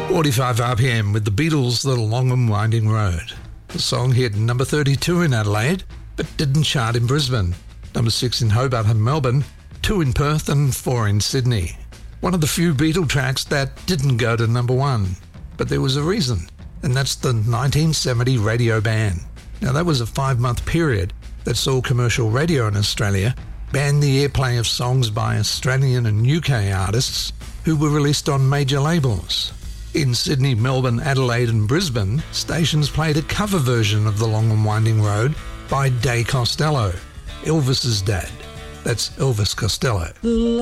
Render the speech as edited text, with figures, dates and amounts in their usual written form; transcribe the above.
45 RPM with the Beatles' The Long and Winding Road. The song hit number 32 in Adelaide, but didn't chart in Brisbane. Number 6 in Hobart and Melbourne, 2 in Perth and 4 in Sydney. One of the few Beatle tracks that didn't go to number 1. But there was a reason, and that's the 1970 radio ban. Now that was a 5-month period that saw commercial radio in Australia ban the airplay of songs by Australian and UK artists who were released on major labels. In Sydney, Melbourne, Adelaide and Brisbane, stations played a cover version of The Long and Winding Road by Day Costello, Elvis's dad. That's Elvis Costello.